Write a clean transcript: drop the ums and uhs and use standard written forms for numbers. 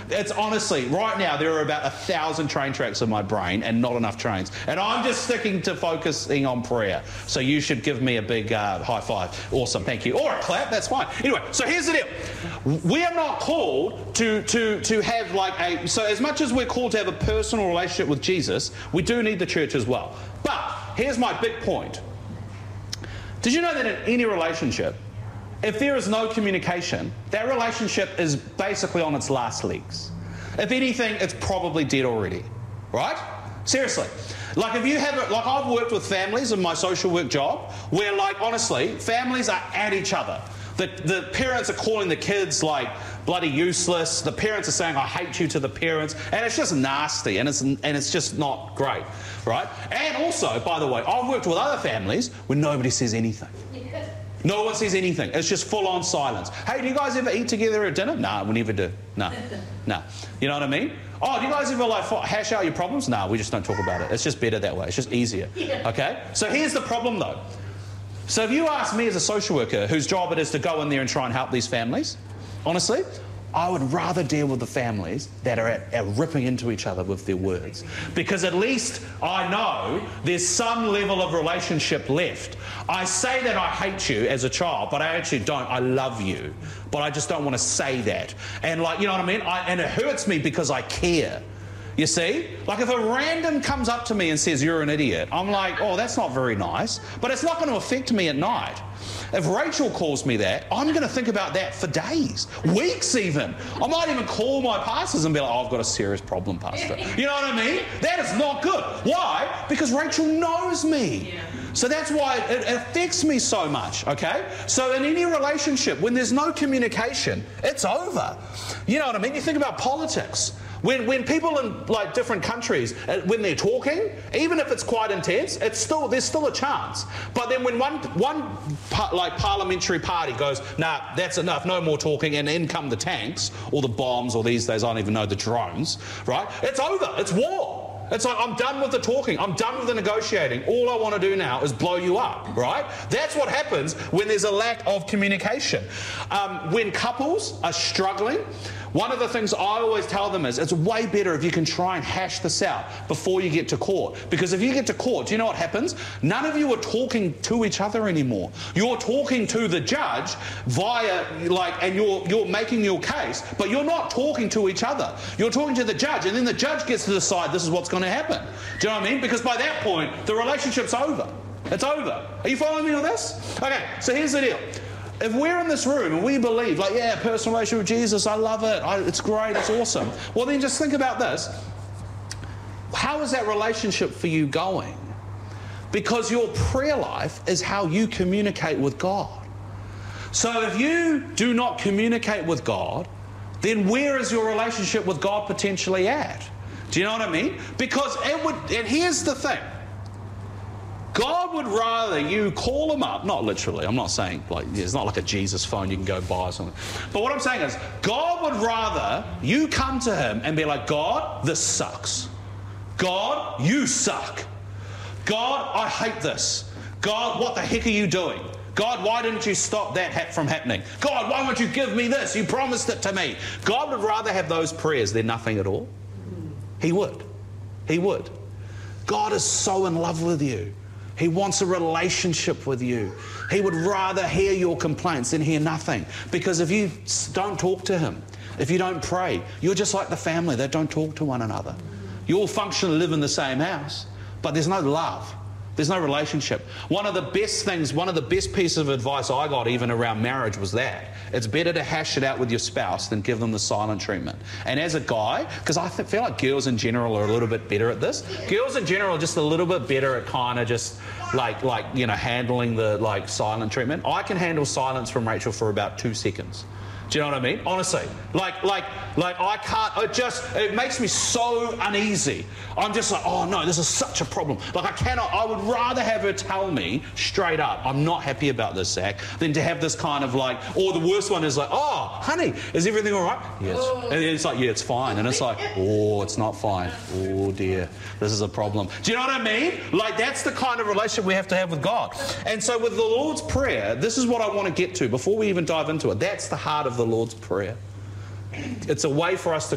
It's honestly, right now there are about 1,000 train tracks in my brain and not enough trains. And I'm just sticking to focusing on prayer. So you should give me a big high five. Awesome, thank you. Or a clap, that's fine. Anyway, so here's the deal. We are not called to have like a... So as much as we're called to have a personal relationship with Jesus, we do need the church as well. But here's my big point. Did you know that in any relationship, if there is no communication, that relationship is basically on its last legs. If anything, it's probably dead already, right? Seriously. Like if you have it, like I've worked with families in my social work job where, like, honestly, families are at each other. The parents are calling the kids like bloody useless. The parents are saying, I hate you to the parents. And it's just nasty and it's just not great, right? And also, by the way, I've worked with other families where nobody says anything. No one says anything. It's just full-on silence. Hey, do you guys ever eat together at dinner? Nah, we never do. No. No. You know what I mean? Oh, do you guys ever like hash out your problems? Nah, we just don't talk about it. It's just better that way. It's just easier. Okay? So here's the problem, though. So if you ask me as a social worker whose job it is to go in there and try and help these families, honestly, I would rather deal with the families that are ripping into each other with their words. Because at least I know there's some level of relationship left. I say that I hate you as a child, but I actually don't. I love you. But I just don't want to say that. And, like, you know what I mean? And it hurts me because I care. You see? Like if a random comes up to me and says, you're an idiot, I'm like, oh, that's not very nice. But it's not going to affect me at night. If Rachel calls me that, I'm going to think about that for days, weeks even. I might even call my pastors and be like, oh, I've got a serious problem, pastor. You know what I mean? That is not good. Why? Because Rachel knows me. So that's why it affects me so much, okay? So in any relationship, when there's no communication, it's over. You know what I mean? You think about politics. When people in like different countries, when they're talking, even if it's quite intense, there's still a chance. But then when one parliamentary party goes, nah, that's enough, no more talking, and in come the tanks, or the bombs, or these days I don't even know, the drones, right? It's over, it's war. It's like, I'm done with the talking, I'm done with the negotiating. All I want to do now is blow you up, right? That's what happens when there's a lack of communication. When couples are struggling, one of the things I always tell them is it's way better if you can try and hash this out before you get to court. Because if you get to court, do you know what happens? None of you are talking to each other anymore. You're talking to the judge via, and you're making your case, but you're not talking to each other. You're talking to the judge, and then the judge gets to decide this is what's going to happen. Do you know what I mean? Because by that point, the relationship's over. It's over. Are you following me on this? Okay, so here's the deal. If we're in this room and we believe, like, yeah, personal relationship with Jesus, I love it, it's great, it's awesome. Well, then just think about this. How is that relationship for you going? Because your prayer life is how you communicate with God. So if you do not communicate with God, then where is your relationship with God potentially at? Do you know what I mean? Because and here's the thing. God would rather you call him up, not literally, I'm not saying, like, it's not like a Jesus phone you can go buy or something. But what I'm saying is, God would rather you come to him and be like, God, this sucks. God, you suck. God, I hate this. God, what the heck are you doing? God, why didn't you stop that from happening? God, why won't you give me this? You promised it to me. God would rather have those prayers than nothing at all. He would. He would. God is so in love with you. He wants a relationship with you. He would rather hear your complaints than hear nothing. Because if you don't talk to him, if you don't pray, you're just like the family that don't talk to one another. You all functionally live in the same house, but there's no love. There's no relationship. One of the best pieces of advice I got even around marriage was that. It's better to hash it out with your spouse than give them the silent treatment. And as a guy, because I feel like girls in general are a little bit better at this. Girls in general are just a little bit better at kind of just handling the silent treatment. I can handle silence from Rachel for about 2 seconds. Do you know what I mean? Honestly, I can't. It makes me so uneasy. I'm just like, oh no, this is such a problem. Like I would rather have her tell me straight up, I'm not happy about this, Zach, than to have this kind of or the worst one is like, oh, honey, is everything all right? Yes. And it's like, yeah, it's fine. And it's like, oh, it's not fine. Oh dear, this is a problem. Do you know what I mean? Like that's the kind of relationship we have to have with God. And so with the Lord's Prayer, this is what I want to get to before we even dive into it. That's the heart of the Lord's Prayer. It's a way for us to